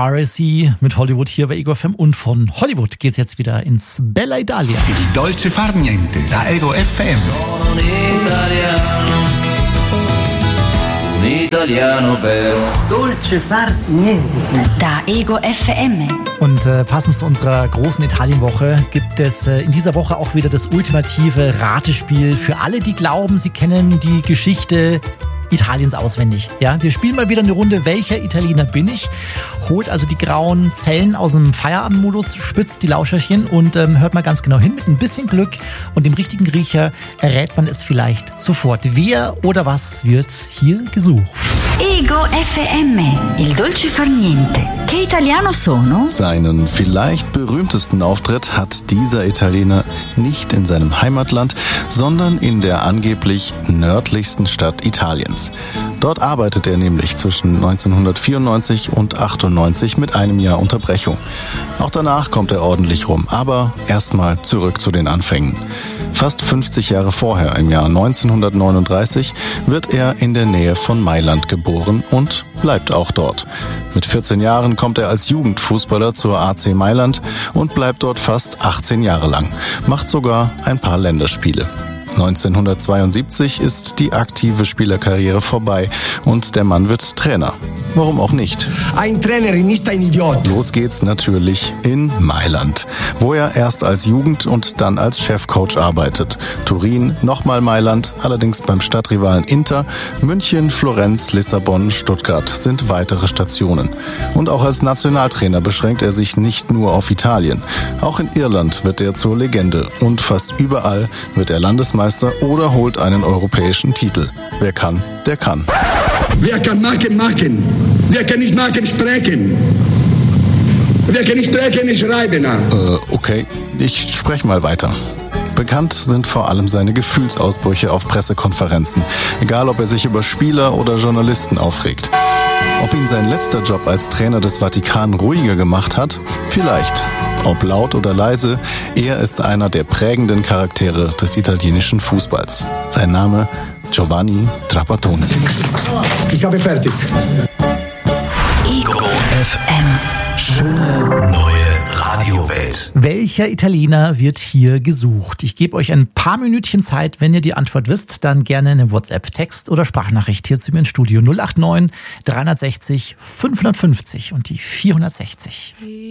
RSC mit Hollywood hier bei Ego FM und von Hollywood geht's jetzt wieder ins Bella Italia. Il dolce far niente da Ego FM. Un italiano vero. Dolce far niente. Da Ego FM. Und passend zu unserer großen Italienwoche gibt es in dieser Woche auch wieder das ultimative Ratespiel für alle, die glauben, sie kennen die Geschichte Italiens auswendig. Ja, wir spielen mal wieder eine Runde Welcher Italiener bin ich? Holt also die grauen Zellen aus dem Feierabendmodus, spitzt die Lauscherchen und hört mal ganz genau hin. Mit ein bisschen Glück und dem richtigen Riecher errät man es vielleicht sofort. Wer oder was wird hier gesucht? Ego FM, il dolce far niente. Che italiano sono? Seinen vielleicht berühmtesten Auftritt hat dieser Italiener nicht in seinem Heimatland, sondern in der angeblich nördlichsten Stadt Italiens. Dort arbeitet er nämlich zwischen 1994 und 98 mit einem Jahr Unterbrechung. Auch danach kommt er ordentlich rum, aber erstmal zurück zu den Anfängen. Fast 50 Jahre vorher, im Jahr 1939, wird er in der Nähe von Mailand geboren und bleibt auch dort. Mit 14 Jahren kommt er als Jugendfußballer zur AC Mailand und bleibt dort fast 18 Jahre lang, macht sogar ein paar Länderspiele. 1972 ist die aktive Spielerkarriere vorbei und der Mann wird Trainer. Warum auch nicht? Ein Trainer ist ein Idiot. Los geht's natürlich in Mailand, wo er erst als Jugend- und dann als Chefcoach arbeitet. Turin, nochmal Mailand, allerdings beim Stadtrivalen Inter, München, Florenz, Lissabon, Stuttgart sind weitere Stationen. Und auch als Nationaltrainer beschränkt er sich nicht nur auf Italien. Auch in Irland wird er zur Legende und fast überall wird er Landesmeister oder holt einen europäischen Titel. Wer kann, der kann. Wer kann machen, machen. Wer kann nicht machen, sprechen. Wer kann nicht sprechen, schreiben. Okay, ich spreche mal weiter. Bekannt sind vor allem seine Gefühlsausbrüche auf Pressekonferenzen, egal ob er sich über Spieler oder Journalisten aufregt. Ob ihn sein letzter Job als Trainer des Vatikan ruhiger gemacht hat? Vielleicht. Ob laut oder leise, er ist einer der prägenden Charaktere des italienischen Fußballs. Sein Name Giovanni Trapattoni. Ich habe fertig. Ego FM. Schöne neue Radiowelt. Welcher Italiener wird hier gesucht? Ich gebe euch ein paar Minütchen Zeit. Wenn ihr die Antwort wisst, dann gerne eine WhatsApp, Text oder Sprachnachricht hier zu mir ins Studio 089 360 550 und die 460.